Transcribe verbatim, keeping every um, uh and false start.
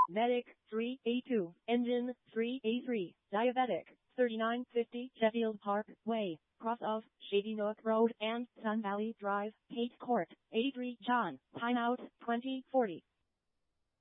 Medic, three A two, Engine, three A three, Diabetic, thirty-nine fifty Sheffield Park Way, cross of Shady Nook Road and Sun Valley Drive, Kate Court, eighty-three John, timeout, twenty forty.